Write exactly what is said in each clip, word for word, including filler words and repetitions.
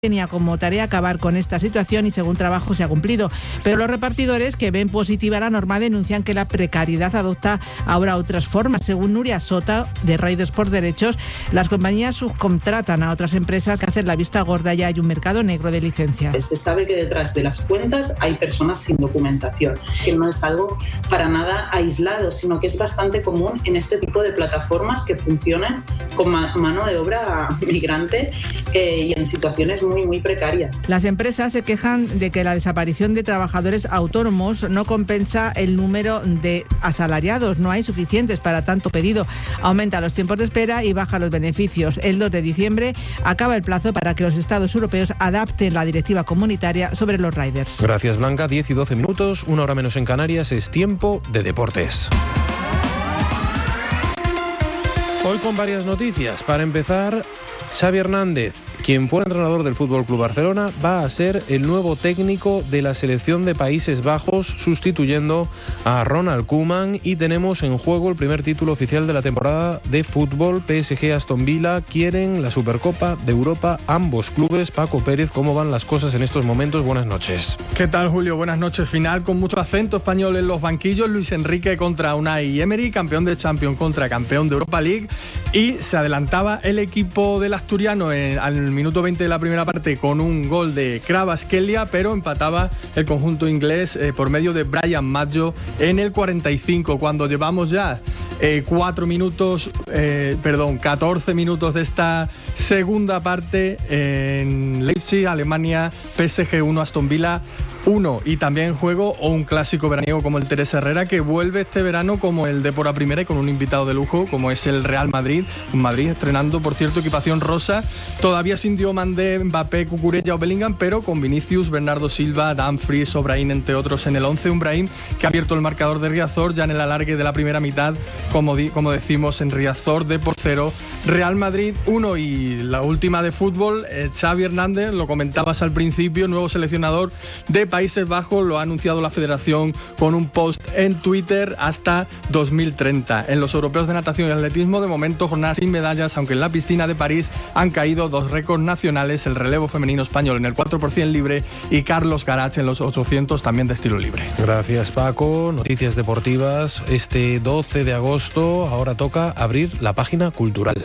tenía como tarea acabar con esta situación y según trabajo se ha cumplido. Pero los repartidores, que ven positiva la norma, denuncian que la precariedad adopta ahora otras formas. Según Nuria Sota, de Riders por Derechos, las compañías subcontratan a otras empresas que hacen la vista gorda. Ya hay un mercado negro de licencias. Se sabe que detrás de las cuentas hay personas sin documentación, que no es algo para nada aislado, sino que es bastante común en este tipo de plataformas que funcionan con ma- mano de obra migrante eh, y en situaciones muy muy, muy precarias. Las empresas se quejan de que la desaparición de trabajadores autónomos no compensa el número de asalariados. No hay suficientes para tanto pedido. Aumenta los tiempos de espera y baja los beneficios. El dos de diciembre acaba el plazo para que los Estados europeos adapten la directiva comunitaria sobre los riders. Gracias, Blanca. diez y doce minutos, una hora menos en Canarias. Es tiempo de deportes. Hoy con varias noticias. Para empezar, Xavi Hernández, quien fuera entrenador del F C Barcelona, va a ser el nuevo técnico de la selección de Países Bajos, sustituyendo a Ronald Koeman, y tenemos en juego el primer título oficial de la temporada de fútbol. P S G, Aston Villa quieren la Supercopa de Europa, ambos clubes. Paco Pérez, ¿cómo van las cosas en estos momentos? Buenas noches. ¿Qué tal, Julio? Buenas noches. Final con mucho acento español en los banquillos. Luis Enrique contra Unai Emery, campeón de Champions contra campeón de Europa League, y se adelantaba el equipo del asturiano en, al minuto veinte de la primera parte con un gol de Kvaratskhelia, pero empataba el conjunto inglés eh, por medio de Brian Maggio en el cuarenta y cinco. Cuando llevamos ya eh, cuatro minutos, eh, perdón, catorce minutos de esta segunda parte en Leipzig, Alemania, P S G uno, Aston Villa uno, y también en juego o un clásico veraniego como el Teresa Herrera, que vuelve este verano como el de por a primera y con un invitado de lujo como es el Real Madrid. Un Madrid estrenando, por cierto, equipación rosa, todavía sin Diomandé, Mbappé, Cucurella o Bellingham, pero con Vinicius, Bernardo Silva, Dumfries o Brahim, entre otros, en el once. Un Brahim que ha abierto el marcador de Riazor ya en el alargue de la primera mitad, como, di- como decimos, en Riazor de por cero. Real Madrid uno. Y la última de fútbol, eh, Xavi Hernández, lo comentabas al principio, nuevo seleccionador de Países Bajos, lo ha anunciado la federación con un post en Twitter, hasta dos mil treinta. En los europeos de natación y atletismo, de momento jornadas sin medallas, aunque en la piscina de París han caído dos récords nacionales: el relevo femenino español en el cuatro por ciento libre y Carlos Garach en los ochocientos también de estilo libre. Gracias, Paco. Noticias deportivas. Este doce de agosto ahora toca abrir la página cultural.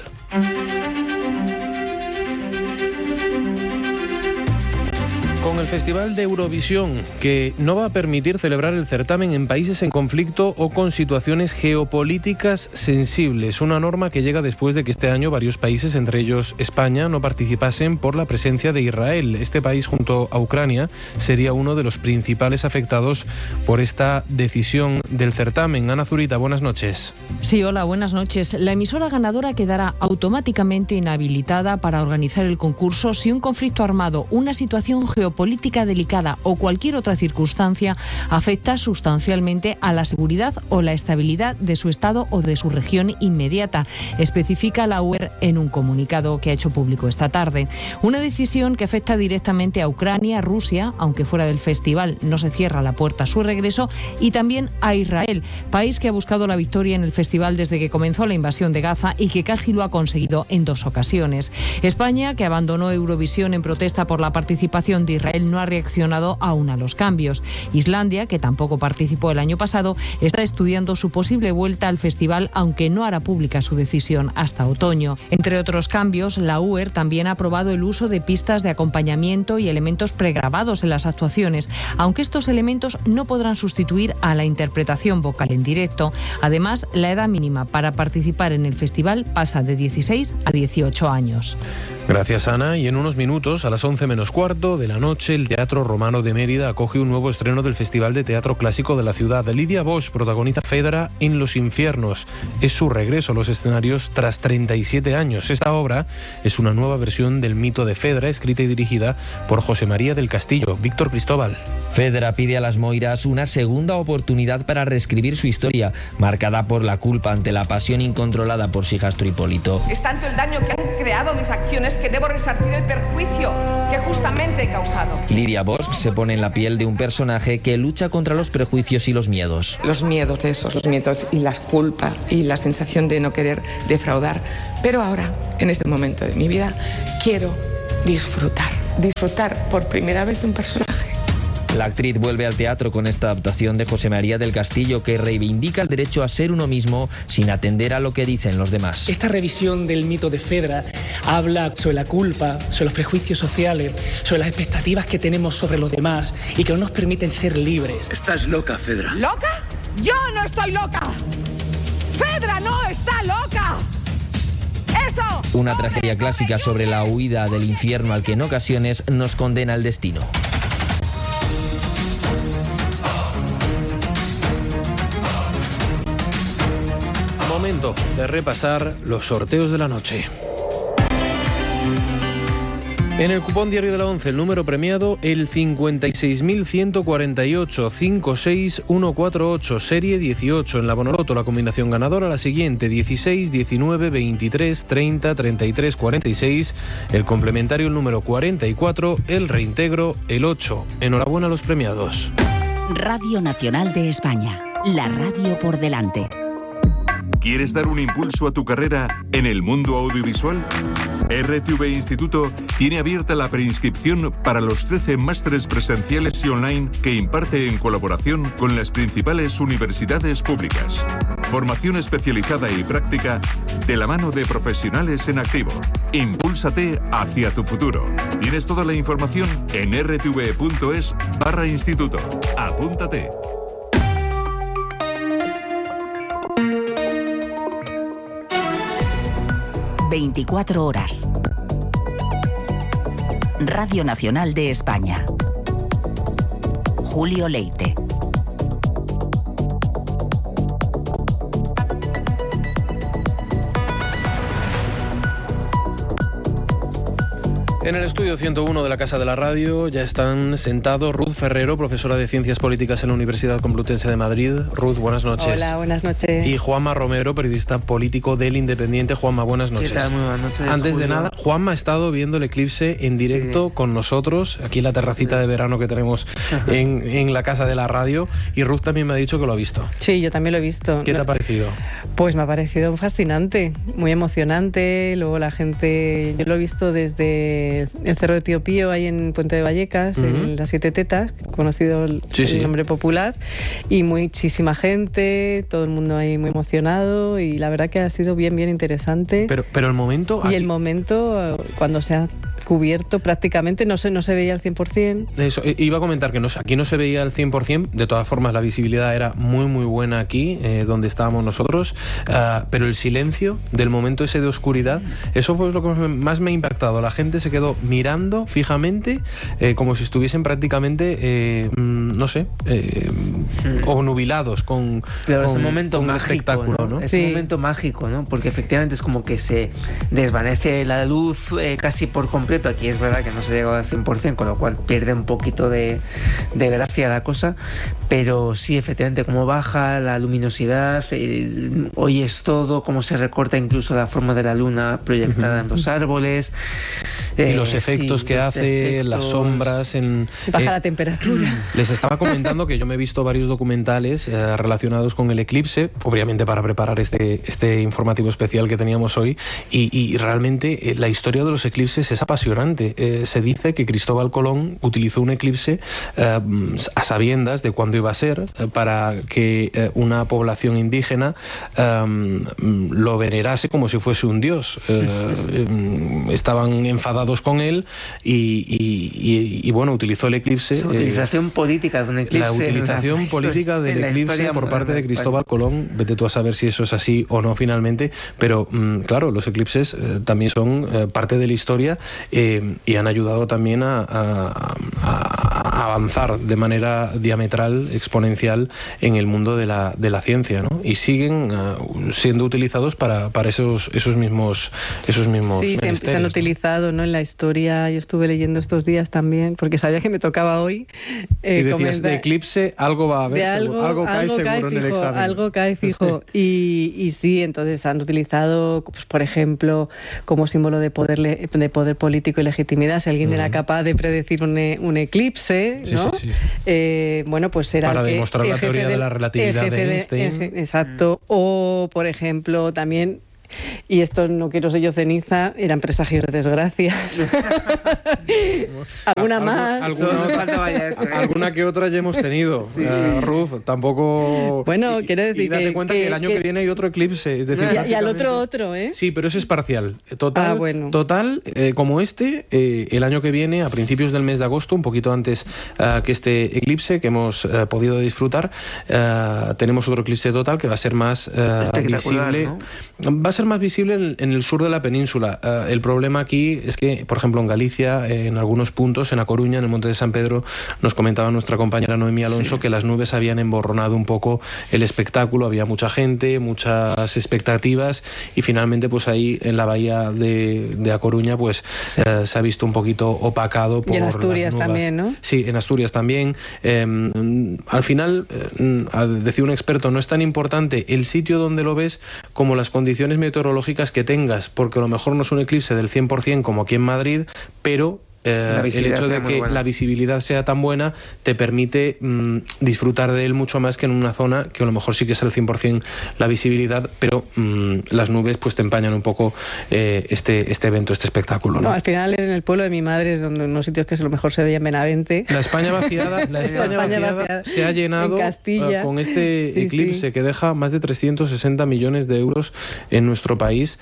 Con el Festival de Eurovisión, que no va a permitir celebrar el certamen en países en conflicto o con situaciones geopolíticas sensibles. Una norma que llega después de que este año varios países, entre ellos España, no participasen por la presencia de Israel. Este país, junto a Ucrania, sería uno de los principales afectados por esta decisión del certamen. Ana Zurita, buenas noches. Sí, hola, buenas noches. La emisora ganadora quedará automáticamente inhabilitada para organizar el concurso si un conflicto armado, una situación geopolítica política delicada o cualquier otra circunstancia afecta sustancialmente a la seguridad o la estabilidad de su estado o de su región inmediata, especifica la U E R en un comunicado que ha hecho público esta tarde. Una decisión que afecta directamente a Ucrania, Rusia, aunque fuera del festival no se cierra la puerta a su regreso, y también a Israel, país que ha buscado la victoria en el festival desde que comenzó la invasión de Gaza y que casi lo ha conseguido en dos ocasiones. España, que abandonó Eurovisión en protesta por la participación de Israel, no ha reaccionado aún a los cambios. Islandia, que tampoco participó el año pasado, está estudiando su posible vuelta al festival, aunque no hará pública su decisión hasta otoño. Entre otros cambios, la U E R también ha aprobado el uso de pistas de acompañamiento y elementos pregrabados en las actuaciones, aunque estos elementos no podrán sustituir a la interpretación vocal en directo. Además, la edad mínima para participar en el festival pasa de dieciséis a dieciocho años. Gracias, Ana. Y en unos minutos, a las once menos cuarto de la noche, el Teatro Romano de Mérida acoge un nuevo estreno del Festival de Teatro Clásico de la ciudad. Lidia Bosch protagoniza Fedra en Los Infiernos. Es su regreso a los escenarios tras treinta y siete años. Esta obra es una nueva versión del mito de Fedra, escrita y dirigida por José María del Castillo. Víctor Cristóbal. Fedra pide a las Moiras una segunda oportunidad para reescribir su historia, marcada por la culpa ante la pasión incontrolada por Sigastro Hipólito. Es tanto el daño que han creado mis acciones que debo resarcir el perjuicio que justamente he causado. Lidia Bosch se pone en la piel de un personaje que lucha contra los prejuicios y los miedos. Los miedos esos, los miedos y las culpas y la sensación de no querer defraudar. Pero ahora, en este momento de mi vida, quiero disfrutar. disfrutar por primera vez de un personaje. La actriz vuelve al teatro con esta adaptación de José María del Castillo, que reivindica el derecho a ser uno mismo sin atender a lo que dicen los demás. Esta revisión del mito de Fedra habla sobre la culpa, sobre los prejuicios sociales, sobre las expectativas que tenemos sobre los demás y que no nos permiten ser libres. Estás loca, Fedra. ¿Loca? ¡Yo no estoy loca! ¡Fedra no está loca! ¡Eso! Una tragedia clásica sobre la huida del infierno al que en ocasiones nos condena el destino. Momento de repasar los sorteos de la noche. En el cupón diario de la once, el número premiado, el cincuenta y seis mil ciento cuarenta y ocho, cinco seis uno cuatro ocho, serie dieciocho. En la Bonoloto, la combinación ganadora, la siguiente, dieciséis, diecinueve, veintitrés, treinta, treinta y tres, cuarenta y seis. El complementario, el número cuarenta y cuatro, el reintegro, el ocho. Enhorabuena a los premiados. Radio Nacional de España, la radio por delante. ¿Quieres dar un impulso a tu carrera en el mundo audiovisual? R T V Instituto tiene abierta la preinscripción para los trece másteres presenciales y online que imparte en colaboración con las principales universidades públicas. Formación especializada y práctica de la mano de profesionales en activo. Impúlsate hacia tu futuro. Tienes toda la información en r t v punto es barra instituto. Apúntate. veinticuatro horas. Radio Nacional de España. Julio Leite. En el estudio ciento uno de la Casa de la Radio ya están sentados Ruth Ferrero, profesora de Ciencias Políticas en la Universidad Complutense de Madrid. Ruth, buenas noches. Hola, buenas noches. Y Juanma Romero, periodista político del Independiente. Juanma, buenas noches. ¿Qué tal? Muy buenas noches. Antes Julio. de nada, Juanma ha estado viendo el eclipse en directo sí. con nosotros, aquí en la terracita sí. de verano que tenemos en, en la Casa de la Radio. Y Ruth también me ha dicho que lo ha visto. Sí, yo también lo he visto. ¿Qué no, te ha parecido? Pues me ha parecido fascinante, muy emocionante. Luego la gente, yo lo he visto desde el Cerro de Tío Pío, ahí en Puente de Vallecas, uh-huh. en las Siete Tetas, conocido el, sí, el sí. nombre popular, y muchísima gente, todo el mundo ahí muy emocionado, y la verdad que ha sido bien, bien interesante. Pero, pero el momento... Y aquí... el momento, cuando se ha cubierto prácticamente, no se, no se veía al cien por ciento. Eso, iba a comentar que no, aquí no se veía al cien por ciento, de todas formas la visibilidad era muy, muy buena aquí, eh, donde estábamos nosotros, uh, pero el silencio del momento ese de oscuridad, eso fue lo que más me ha impactado. La gente se quedó mirando fijamente, eh, como si estuviesen prácticamente, eh, no sé, eh, mm. obnubilados con, claro, con, ese momento con mágico, el espectáculo, ¿no? ¿no? Ese sí. momento mágico, ¿no? Porque efectivamente es como que se desvanece la luz eh, casi por completo. Aquí es verdad que no se llega al cien por ciento, con lo cual pierde un poquito de, de gracia la cosa, pero sí, efectivamente, cómo baja la luminosidad, el, oyes todo, cómo se recorta incluso la forma de la luna proyectada uh-huh. en los árboles. Y eh, los efectos sí, que los hace, efectos... las sombras. En, baja eh, la temperatura. Les estaba comentando que yo me he visto varios documentales eh, relacionados con el eclipse, obviamente para preparar este, este informativo especial que teníamos hoy, y, y realmente eh, la historia de los eclipses es apasionante. Eh, se dice que Cristóbal Colón utilizó un eclipse eh, a sabiendas de cuándo iba a ser, eh, para que eh, una población indígena eh, lo venerase como si fuese un dios. Eh, eh, estaban enfadados con él y, y, y, y bueno, utilizó el eclipse. La utilización eh, política de un eclipse. La utilización la política del eclipse por parte de Cristóbal Colón. Vete tú a saber si eso es así o no finalmente, pero mm, claro, los eclipses eh, también son eh, parte de la historia. Eh, y han ayudado también a, a, a avanzar de manera diametral, exponencial en el mundo de la, de la ciencia, ¿no? Y siguen uh, siendo utilizados para, para esos, esos mismos esos mismos sí, siempre se han ¿no? utilizado, ¿no? En la historia. Yo estuve leyendo estos días también, porque sabía que me tocaba hoy. Eh, y decías, comentar, de eclipse algo va a haber, algo, seguro, algo cae algo seguro cae en fijo, el examen. Algo cae fijo. Sí. Y, y sí, entonces han utilizado, pues, por ejemplo, como símbolo de poder, de poder político y legitimidad, si alguien uh-huh. era capaz de predecir un, un eclipse, sí, ¿no? Sí, sí. Eh, bueno, pues era para el, demostrar el la teoría de, de la relatividad de Einstein. De, exacto. O, por ejemplo, también y esto no quiero ser yo ceniza, eran presagios de desgracias. ¿Alguna más? Alguna, alguna que otra ya hemos tenido. Sí, uh, Ruth, tampoco... Bueno, quiero decir y date que... cuenta que, que el año que... que viene hay otro eclipse. Es decir, y, y al otro otro, ¿eh? Sí, pero ese es parcial. Total, ah, bueno. total eh, como este, eh, el año que viene, a principios del mes de agosto, un poquito antes uh, que este eclipse que hemos uh, podido disfrutar, uh, tenemos otro eclipse total que va a ser más uh, visible. ¿No? Va a ser más visible en, en el sur de la península. Uh, el problema aquí es que, por ejemplo, en Galicia, eh, en algunos puntos, en A Coruña, en el Monte de San Pedro, nos comentaba nuestra compañera Noemí Alonso sí. que las nubes habían emborronado un poco el espectáculo, había mucha gente, muchas expectativas y finalmente pues ahí en la bahía de, de A Coruña pues sí. eh, se ha visto un poquito opacado por y en Asturias las nubes. También, ¿no? Sí, en Asturias también. Eh, al final, eh, decía un experto, no es tan importante el sitio donde lo ves como las condiciones meteorológicas que tengas, porque a lo mejor no es un eclipse del cien por cien como aquí en Madrid, pero Eh, el hecho de que la visibilidad sea tan buena te permite mmm, disfrutar de él mucho más que en una zona que a lo mejor sí que es el cien por cien la visibilidad, pero mmm, las nubes pues te empañan un poco eh, este, este evento, este espectáculo, ¿no? No, al final en el pueblo de mi madre es donde unos sitios que a lo mejor se veía en Benavente. La España vaciada, la España, la España vaciada, vaciada se ha llenado uh, con este sí, eclipse sí. que deja más de trescientos sesenta millones de euros en nuestro país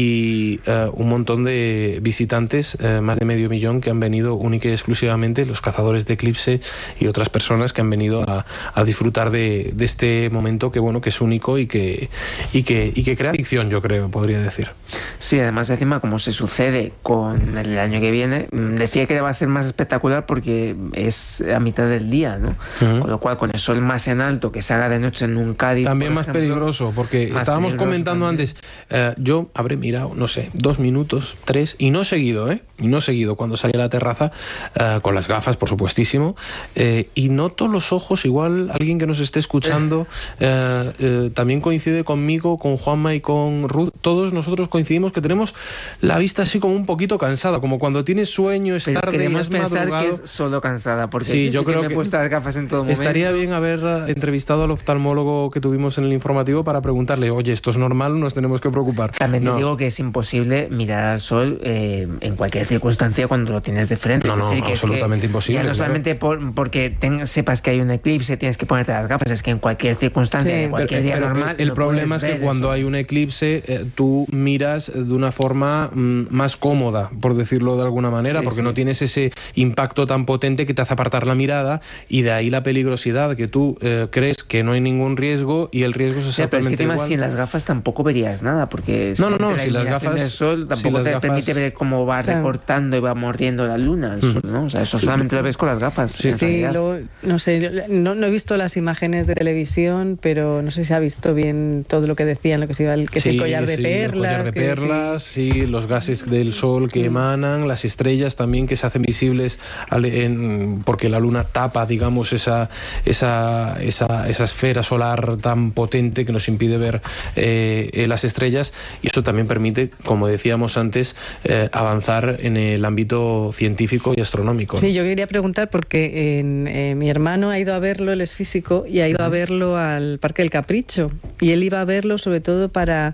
y uh, un montón de visitantes, uh, más de medio millón que han venido única y exclusivamente los cazadores de eclipse y otras personas que han venido a, a disfrutar de, de este momento que bueno que es único y que, y que y que crea adicción, yo creo, podría decir. Sí, además encima como se sucede con el año que viene, decía que va a ser más espectacular porque es a mitad del día, ¿no? Uh-huh. Con lo cual con el sol más en alto que se haga de noche en un Cádiz también más ejemplo, peligroso porque estábamos comentando también. antes eh, yo habré mirado, no sé, dos minutos, tres y no seguido, ¿eh? Y no seguido cuando salí a la terraza Uh, con las gafas, por supuestísimo, eh, y noto los ojos, igual alguien que nos esté escuchando eh, eh, también coincide conmigo, con Juanma y con Ruth, todos nosotros coincidimos que tenemos la vista así como un poquito cansada, como cuando tienes sueño, es Pero tarde, queremos es pensar madrugado. que es solo cansada, porque sí, yo sí creo que me que he puesto las gafas en todo momento. Estaría bien haber entrevistado al oftalmólogo que tuvimos en el informativo para preguntarle, oye, ¿esto es normal? ¿Nos tenemos que preocupar? También no. te digo que es imposible mirar al sol eh, en cualquier circunstancia cuando lo tienes de frente. No, es decir, no, que absolutamente es que imposible. Ya no claro. solamente por, porque ten, sepas que hay un eclipse, tienes que ponerte las gafas, es que en cualquier circunstancia, sí, en cualquier pero, día pero normal. El, el problema es que cuando eso. hay un eclipse, eh, tú miras de una forma mm, más cómoda, por decirlo de alguna manera, sí, porque sí. no tienes ese impacto tan potente que te hace apartar la mirada, y de ahí la peligrosidad, que tú eh, crees que no hay ningún riesgo y el riesgo es exactamente sí, pero es que igual. Sin las gafas tampoco verías nada, porque no, no, no, la si las gafas del sol tampoco si te gafas, permite ver cómo va claro. recortando y va mordiendo la luna, el sol, ¿no? O sea, eso sí. solamente lo ves con las gafas. Sí, sí luego, no sé, no, no he visto las imágenes de televisión, pero no sé si ha visto bien todo lo que decían, lo que se iba, que sí, es el collar de sí, perlas. El collar de que, perlas, sí. sí, los gases del sol que mm. emanan, las estrellas también que se hacen visibles al, en, porque la luna tapa, digamos, esa, esa, esa, esa esfera solar tan potente que nos impide ver eh, las estrellas, y eso también permite, como decíamos antes, eh, avanzar en el ámbito científico y astronómico. Sí, yo quería preguntar porque en, eh, mi hermano ha ido a verlo, él es físico, y ha ido uh-huh. a verlo al Parque del Capricho, y él iba a verlo sobre todo para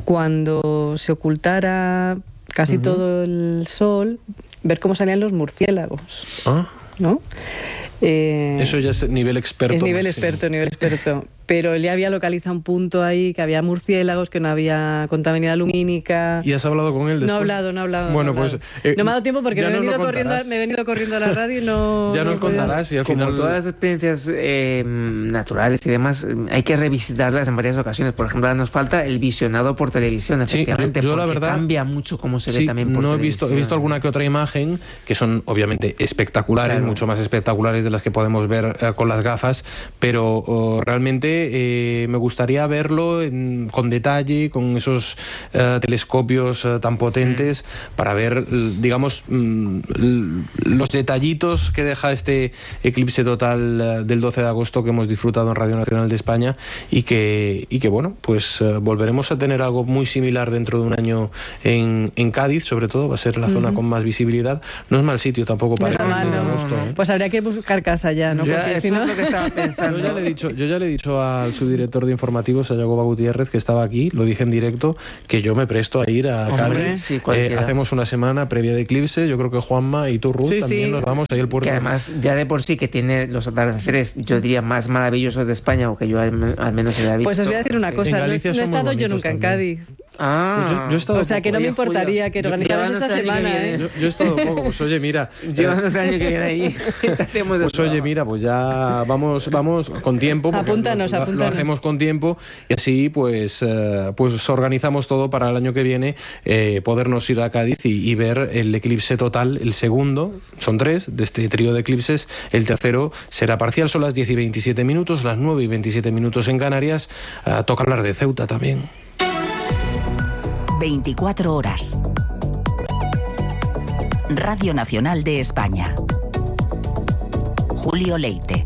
cuando se ocultara casi uh-huh. todo el sol, ver cómo salían los murciélagos. ¿Ah? ¿No? Eh, Eso ya es nivel experto. Es nivel máximo. experto, nivel experto. Pero él ya había localizado un punto ahí, que había murciélagos, que no había contaminidad lumínica. ¿Y has hablado con él después? No he hablado, no he hablado. Bueno, no he hablado. pues... Eh, no me ha dado tiempo porque me he, venido no corriendo, me he venido corriendo a la radio y no... ya no nos contarás y al Como final... todas las experiencias eh, naturales y demás, hay que revisitarlas en varias ocasiones. Por ejemplo, ahora nos falta el visionado por televisión, efectivamente, sí, yo, yo porque la verdad, cambia mucho cómo se sí, ve también por no televisión. He visto, he visto alguna que otra imagen, que son obviamente espectaculares, claro. mucho más espectaculares de las que podemos ver eh, con las gafas, pero oh, realmente eh, me gustaría verlo en, con detalle, con esos uh, telescopios uh, tan potentes, mm. para ver, digamos, mm, los detallitos que deja este eclipse total uh, del doce de agosto que hemos disfrutado en Radio Nacional de España, y que, y que bueno, pues uh, volveremos a tener algo muy similar dentro de un año en, en Cádiz, sobre todo, va a ser la mm. zona con más visibilidad. No es mal sitio tampoco para no, ir en no, agosto. No, no. ¿eh? Pues habría que buscar a casa ya, ¿no? Ya, Porque eso si no... es lo que estaba pensando. Yo ya, le he dicho, yo ya le he dicho al subdirector de informativos, a Yagoba Gutiérrez, que estaba aquí, lo dije en directo, que yo me presto a ir a Hombre, Cádiz. sí, eh, hacemos una semana previa de eclipse, yo creo que Juanma y tú, Ruth, Sí, también sí. nos vamos ahí al puerto. Que además, ya de por sí que tiene los atardeceres, yo diría, más maravillosos de España, o que yo al, al menos he visto. Pues os voy a decir una cosa, no, he- Galicia no he son muy estado yo bonitos nunca en también. Cádiz. Ah, Pues yo- yo he estado O sea, que no me Oye, importaría Julio, que yo- organizaras llevando esta este año que semana, viene, ¿eh? Yo, yo he estado poco, pues oye, mira. Llevando dos años que viene ahí. Te hacemos el Pues oye, programa. mira, pues ya vamos, vamos con tiempo. porque Apúntanos, lo, lo- apúntanos. Lo hacemos con tiempo y así pues, eh, pues organizamos todo para el año que viene, eh, podernos ir a Cádiz y, y ver el eclipse total, el segundo, son tres, de este trío de eclipses, el tercero será parcial, son las diez y veintisiete minutos, las nueve y veintisiete minutos en Canarias, eh, toca hablar de Ceuta también. veinticuatro horas. Radio Nacional de España. Julio Leite.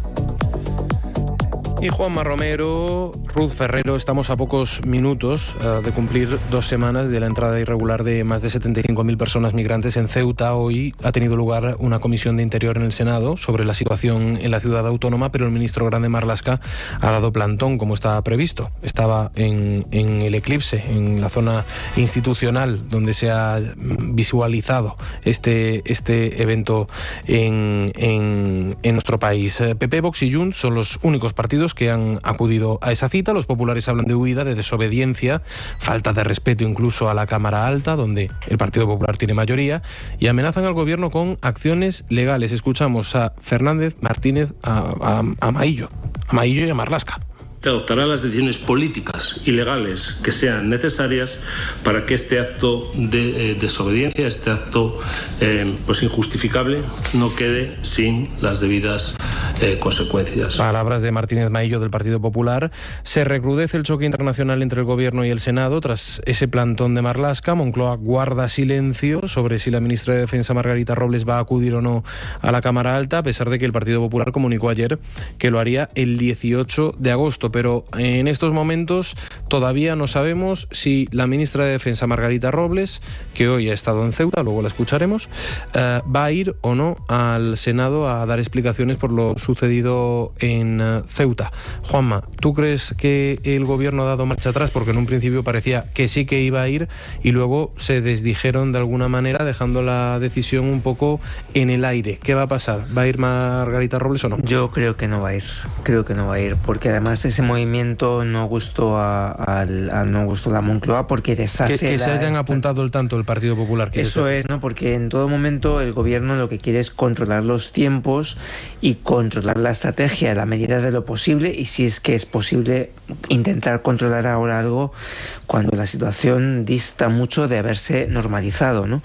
Y Juanma Romero, Ruth Ferrero, estamos a pocos minutos uh, de cumplir dos semanas de la entrada irregular de más de setenta y cinco mil personas migrantes en Ceuta. Hoy ha tenido lugar una comisión de Interior en el Senado sobre la situación en la ciudad autónoma, pero el ministro Grande Marlaska ha dado plantón como estaba previsto. Estaba en, en el eclipse, en la zona institucional donde se ha visualizado este, este evento en, en, en nuestro país. P P, Vox y Junts son los únicos partidos que han acudido a esa cita. Los populares hablan de huida, de desobediencia, falta de respeto incluso a la Cámara Alta, donde el Partido Popular tiene mayoría, y amenazan al gobierno con acciones legales. Escuchamos a Fernández, Martínez, a, a, a Maillo, a Maillo y a Marlaska. Se adoptará las decisiones políticas y legales que sean necesarias para que este acto de eh, desobediencia, este acto eh, pues injustificable, no quede sin las debidas eh, consecuencias. Palabras de Martínez Maillo del Partido Popular. Se recrudece el choque internacional entre el Gobierno y el Senado tras ese plantón de Marlaska. Moncloa guarda silencio sobre si la ministra de Defensa Margarita Robles va a acudir o no a la Cámara Alta, a pesar de que el Partido Popular comunicó ayer que lo haría el dieciocho de agosto. Pero en estos momentos todavía no sabemos si la ministra de Defensa Margarita Robles, que hoy ha estado en Ceuta, luego la escucharemos, eh, va a ir o no al Senado a dar explicaciones por lo sucedido en uh, Ceuta. Juanma, ¿tú crees que el gobierno ha dado marcha atrás? Porque en un principio parecía que sí que iba a ir y luego se desdijeron de alguna manera, dejando la decisión un poco en el aire. ¿Qué va a pasar? ¿Va a ir Margarita Robles o no? Yo creo que no va a ir, creo que no va a ir, porque además ese movimiento no gustó a, a, a no gustó a la Moncloa, porque deshace que, que la, se hayan apuntado el tanto el Partido Popular. Eso decir. es, ¿no? Porque en todo momento el gobierno lo que quiere es controlar los tiempos y controlar la estrategia a la medida de lo posible, y si es que es posible intentar controlar ahora algo cuando la situación dista mucho de haberse normalizado, ¿no?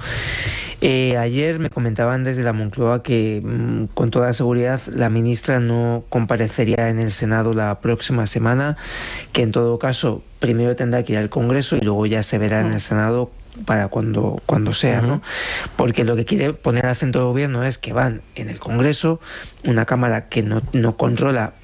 Eh, ayer me comentaban desde la Moncloa que mmm, con toda seguridad la ministra no comparecería en el Senado la próxima semana, que en todo caso primero tendrá que ir al Congreso y luego ya se verá en el Senado para cuando, cuando sea, ¿no? Porque lo que quiere poner al centro del gobierno es que van en el Congreso, una Cámara que no, no controla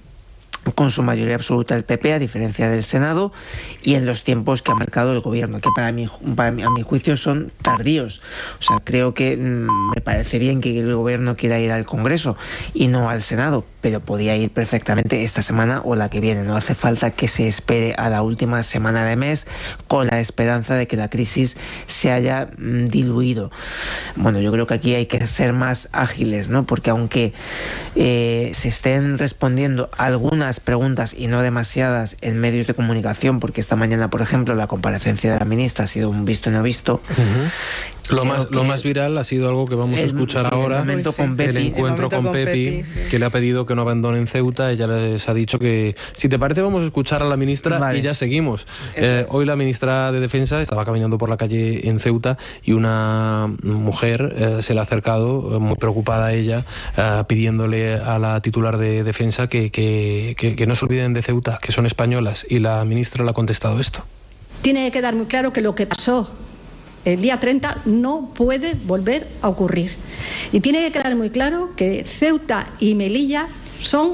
con su mayoría absoluta el P P, a diferencia del Senado, y en los tiempos que ha marcado el gobierno, que para mí, para mí, a mi juicio son tardíos. O sea, creo que mmm, me parece bien que el gobierno quiera ir al Congreso y no al Senado, pero podía ir perfectamente esta semana o la que viene. No hace falta que se espere a la última semana de mes con la esperanza de que la crisis se haya mmm, diluido. Bueno, yo creo que aquí hay que ser más ágiles, ¿no? Porque aunque eh, se estén respondiendo algunas preguntas y no demasiadas en medios de comunicación, porque esta mañana, por ejemplo, la comparecencia de la ministra ha sido un visto y no visto. Uh-huh. Lo más, lo más viral ha sido algo que vamos el, a escuchar sí, ahora, el, el, con Pepi, el encuentro el con, con Pepi, Pepi sí. que le ha pedido que no abandonen Ceuta. Ella les ha dicho que, si te parece, vamos a escuchar a la ministra vale. y ya seguimos. Eh, es. Hoy la ministra de Defensa estaba caminando por la calle en Ceuta y una mujer eh, se le ha acercado, muy preocupada ella, eh, pidiéndole a la titular de Defensa que, que, que, que no se olviden de Ceuta, que son españolas, y la ministra le ha contestado esto. Tiene que quedar muy claro que lo que pasó el día treinta no puede volver a ocurrir. Y tiene que quedar muy claro que Ceuta y Melilla son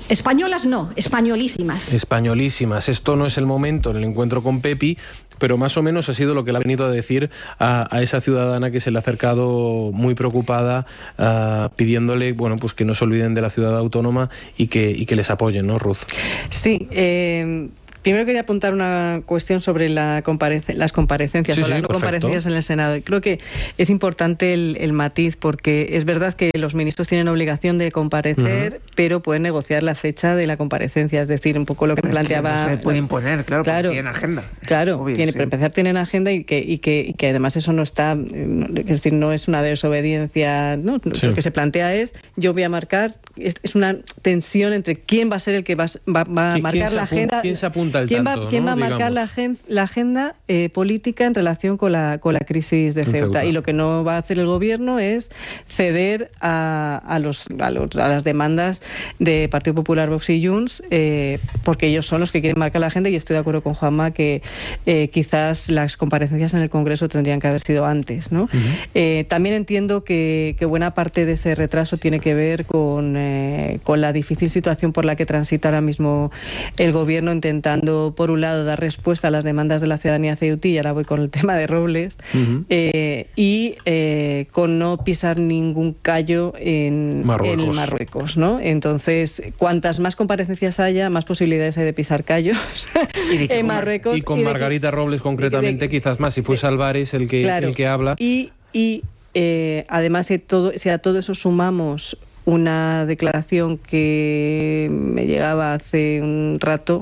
Españolas no, españolísimas. Españolísimas. Esto no es el momento en el encuentro con Pepi, pero más o menos ha sido lo que le ha venido a decir a, a esa ciudadana que se le ha acercado muy preocupada, uh, pidiéndole, bueno, pues que no se olviden de la ciudad autónoma y que, y que les apoyen, ¿no, Ruth? Sí, eh... Primero quería apuntar una cuestión sobre la comparece, las comparecencias sí, o sí, las no perfecto. comparecencias en el Senado. Y creo que es importante el, el matiz, porque es verdad que los ministros tienen obligación de comparecer, uh-huh. pero pueden negociar la fecha de la comparecencia. Es decir, un poco lo que bueno, planteaba... Es que no se puede imponer, claro, claro tienen agenda. Claro, Obvio, tiene, sí. para empezar tienen agenda y que, y, que, y que además eso no está... Es decir, no es una desobediencia, ¿no? Sí. Lo que se plantea es, yo voy a marcar... Es, es una tensión entre quién va a ser el que va, va, va a marcar la agenda... ¿Quién se apunta al ¿Quién tanto? Va, ¿quién ¿no? va a marcar la, gen, la agenda eh, política en relación con la, con la crisis de Ceuta? Ceuta? Y lo que no va a hacer el gobierno es ceder a, a, los, a, los, a las demandas de Partido Popular, Vox y Junts, eh, porque ellos son los que quieren marcar la agenda, y estoy de acuerdo con Juanma que eh, quizás las comparecencias en el Congreso tendrían que haber sido antes, ¿no? Uh-huh. eh, también entiendo que, que buena parte de ese retraso tiene que ver con, eh, con la difícil situación por la que transita ahora mismo el gobierno, intentando, por un lado, dar respuesta a las demandas de la ciudadanía ceutí, y ahora voy con el tema de Robles, uh-huh. eh, y eh, con no pisar ningún callo en Marruecos, en Marruecos, ¿no? Entonces, cuantas más comparecencias haya, más posibilidades hay de pisar callos en Marruecos. Y con y Margarita que, Robles concretamente, de, quizás más, si fuese Álvarez el que, claro, el que habla. Y, y eh, además, si, todo, si a todo eso sumamos una declaración que me llegaba hace un rato,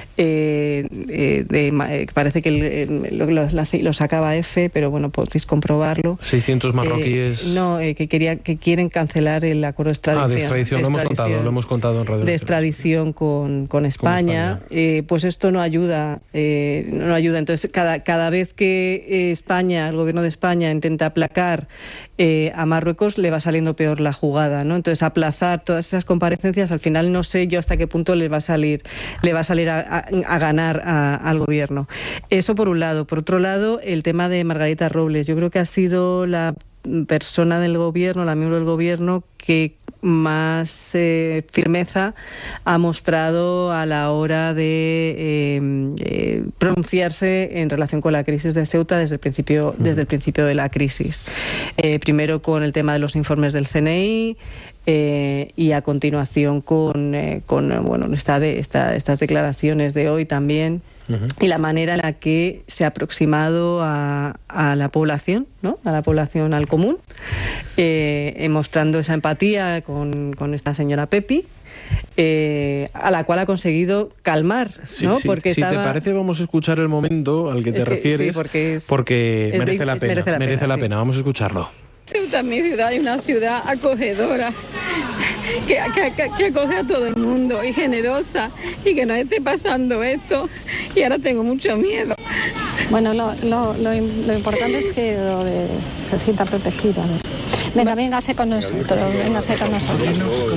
eh, eh, de, eh, parece que el, lo, lo, lo sacaba F, pero bueno, podéis comprobarlo. seiscientos marroquíes. Eh, no, eh, que, quería, que quieren cancelar el acuerdo de extradición. Ah, de extradición, de lo hemos extradición, contado, lo hemos contado en Radio. De extradición con, con España. Con España. Eh, pues esto no ayuda, eh, no ayuda. Entonces, cada, cada vez que eh, España, el gobierno de España, intenta aplacar eh, a Marruecos, le va saliendo peor la jugada, ¿no? Entonces, aplazar todas esas comparecencias, al final no sé yo hasta qué punto le va a salir, le va a salir a, a, a ganar a, al gobierno. Eso por un lado. Por otro lado, el tema de Margarita Robles. Yo creo que ha sido la persona del gobierno, la miembro del gobierno que más eh, firmeza ha mostrado a la hora de eh, eh, pronunciarse en relación con la crisis de Ceuta desde el principio, uh-huh. desde el principio de la crisis. Eh, primero con el tema de los informes del C N I, Eh, y a continuación con, eh, con bueno, esta de, esta, estas declaraciones de hoy también, uh-huh. y la manera en la que se ha aproximado a, a la población, ¿no? A la población, al común, eh, eh, mostrando esa empatía con, con esta señora Pepi. Eh, a la cual ha conseguido calmar, ¿no? Sí, sí, porque si estaba... te parece, vamos a escuchar el momento al que te es que, refieres, sí, porque, es, porque es merece, de, la pena, merece la merece pena. la Sí. pena. Vamos a escucharlo. Ceuta es mi ciudad, es una ciudad acogedora, que, que, que, que acoge a todo el mundo, y generosa, y que nos esté pasando esto, y ahora tengo mucho miedo. Bueno, lo, lo, lo, lo importante es que lo de, se sienta protegida, ¿no? Venga, véngase con nosotros, véngase con nosotros.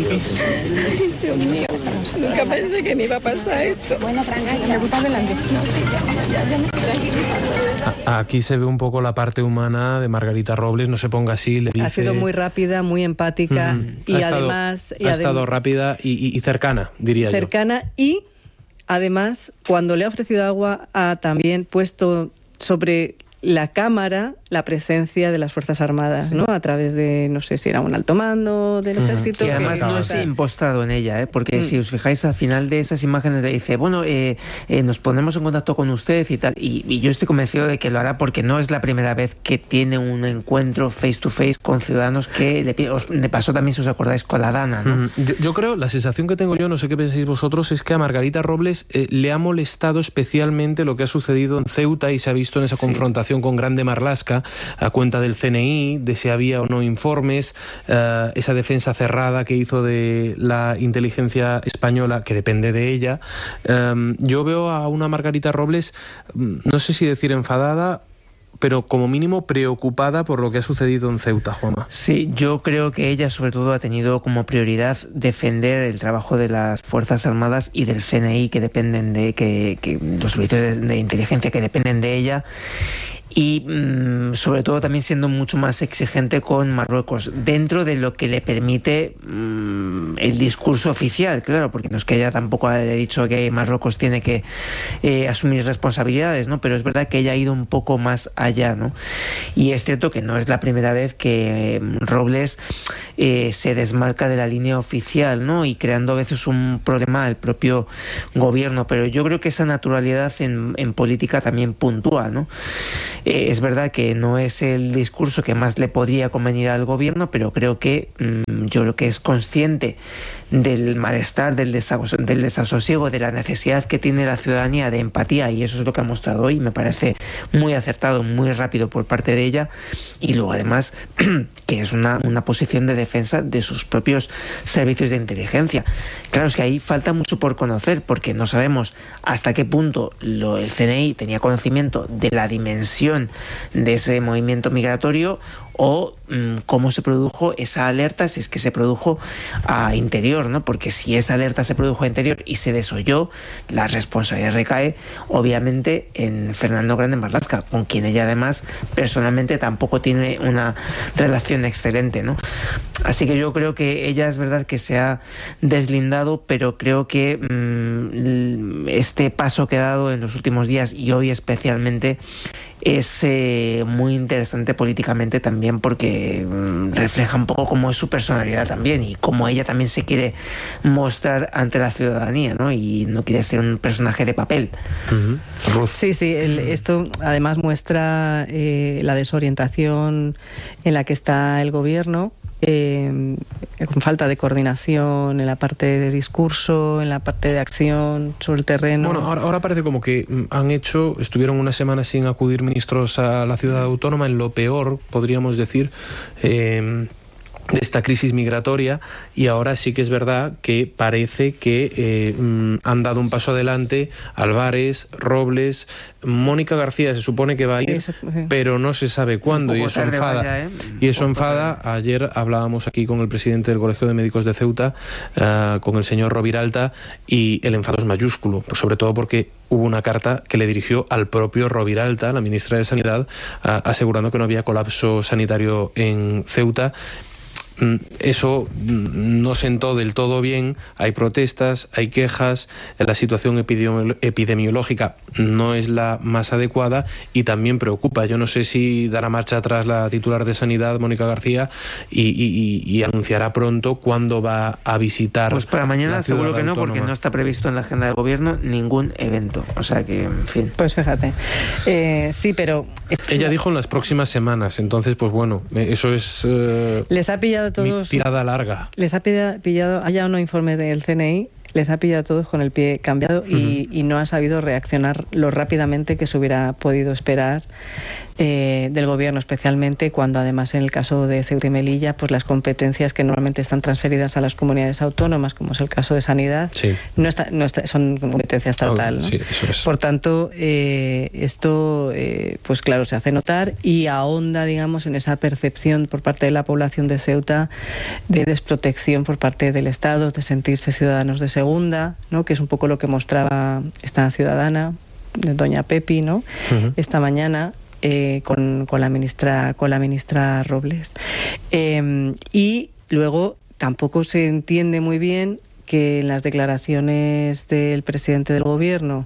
Dios mío, nunca pensé que me iba a pasar esto. Bueno, tranquila, me adelante. No, sí, ya, ya, ya me estoy tranquilizando. Aquí se ve un poco la parte humana de Margarita Robles, no se ponga así, le dice... Ha sido muy rápida, muy empática, mm, y ha estado, además... Y ha adem- estado rápida y, y, y cercana, diría cercana, yo. Y además, cuando le ha ofrecido agua, ha también puesto sobre la cámara la presencia de las Fuerzas Armadas, sí. ¿no? A través de, no sé si era un alto mando del ejército. Y además que, no es impostado en ella, ¿eh? Porque mm. si os fijáis al final de esas imágenes le dice, bueno, eh, eh, nos ponemos en contacto con usted y tal, y, y yo estoy convencido de que lo hará porque no es la primera vez que tiene un encuentro face to face con ciudadanos que le, os, le pasó también, si os acordáis, con la Dana, ¿no? Mm. Yo, yo creo, la sensación que tengo yo, no sé qué pensáis vosotros, es que a Margarita Robles eh, le ha molestado especialmente lo que ha sucedido en Ceuta y se ha visto en esa sí. confrontación con Grande Marlaska, a cuenta del C N I, de si había o no informes, uh, esa defensa cerrada que hizo de la inteligencia española, que depende de ella. Um, yo veo a una Margarita Robles, no sé si decir enfadada, pero como mínimo preocupada por lo que ha sucedido en Ceuta, Juanma. Sí, yo creo que ella sobre todo ha tenido como prioridad defender el trabajo de las Fuerzas Armadas y del C N I, que dependen de, que, que los servicios de, de inteligencia que dependen de ella. Y mmm, sobre todo también siendo mucho más exigente con Marruecos, dentro de lo que le permite mmm, el discurso oficial, claro, porque no es que ella tampoco haya dicho que Marruecos tiene que eh, asumir responsabilidades, ¿no? Pero es verdad que ella ha ido un poco más allá, ¿no? Y es cierto que no es la primera vez que eh, Robles eh, se desmarca de la línea oficial, ¿no? Y creando a veces un problema al propio gobierno, pero yo creo que esa naturalidad en, en política también puntúa, ¿no? Eh, es verdad que no es el discurso que más le podría convenir al gobierno, pero creo que mmm, yo creo que es consciente del malestar, del, desasos del desasosiego, de la necesidad que tiene la ciudadanía de empatía, y eso es lo que ha mostrado hoy. Me parece muy acertado, muy rápido por parte de ella, y luego además que es una, una posición de defensa de sus propios servicios de inteligencia. Claro, es que ahí falta mucho por conocer, porque no sabemos hasta qué punto lo, el C N I tenía conocimiento de la dimensión de ese movimiento migratorio, o mmm, cómo se produjo esa alerta, si es que se produjo a interior, ¿no? Porque si esa alerta se produjo a interior y se desoyó, la responsabilidad recae obviamente en Fernando Grande Marlaska, con quien ella además personalmente tampoco tiene una relación excelente, ¿no? Así que yo creo que ella es verdad que se ha deslindado, pero creo que mmm, este paso que ha dado en los últimos días, y hoy especialmente, es eh, muy interesante políticamente también, porque mmm, refleja un poco cómo es su personalidad también y cómo ella también se quiere mostrar ante la ciudadanía, ¿no? Y no quiere ser un personaje de papel. Uh-huh. Sí, sí, el, esto además muestra eh, la desorientación en la que está el gobierno. Eh, con falta de coordinación en la parte de discurso, en la parte de acción sobre el terreno. Bueno, ahora, ahora parece como que han hecho, estuvieron una semana sin acudir ministros a la ciudad autónoma, en lo peor, podríamos decir, eh, de esta crisis migratoria, y ahora sí que es verdad que parece que eh, mm, han dado un paso adelante. Álvarez, Robles, Mónica García se supone que va a ir, sí, sí. pero no se sabe cuándo, y eso enfada. Vaya, ¿eh? Y eso enfada. Ayer hablábamos aquí con el presidente del Colegio de Médicos de Ceuta, uh, con el señor Roviralta, y el enfado es mayúsculo, pues sobre todo porque hubo una carta que le dirigió al propio Roviralta, la ministra de Sanidad, uh, asegurando que no había colapso sanitario en Ceuta. Eso no sentó del todo bien. Hay protestas, hay quejas, la situación epidemiológica no es la más adecuada y también preocupa. Yo no sé si dará marcha atrás la titular de Sanidad, Mónica García, y, y, y anunciará pronto cuándo va a visitar. Pues para mañana seguro que no, autónoma. Porque no está previsto en la agenda del gobierno ningún evento. O sea que, en fin. Pues fíjate. Eh, sí, pero... Ella dijo en las próximas semanas, entonces, pues bueno, eso es... Eh, les ha pillado todos, tirada larga. Les ha pillado, haya unos informes del C N I, les ha pillado a todos con el pie cambiado, uh-huh. y, y no ha sabido reaccionar lo rápidamente que se hubiera podido esperar eh, del gobierno, especialmente cuando además en el caso de Ceuta y Melilla, pues las competencias que normalmente están transferidas a las comunidades autónomas, como es el caso de Sanidad, sí. no, está, no está, son competencia estatal, oh, ¿no? Sí, eso es. Por tanto, eh, esto eh, pues claro, se hace notar y ahonda, digamos, en esa percepción por parte de la población de Ceuta de desprotección por parte del Estado, de sentirse ciudadanos de segunda, ¿no? Que es un poco lo que mostraba esta ciudadana, doña Pepi, ¿no? Uh-huh. Esta mañana. Eh, con, con la ministra con la ministra Robles. Eh, y luego tampoco se entiende muy bien que en las declaraciones del presidente del gobierno,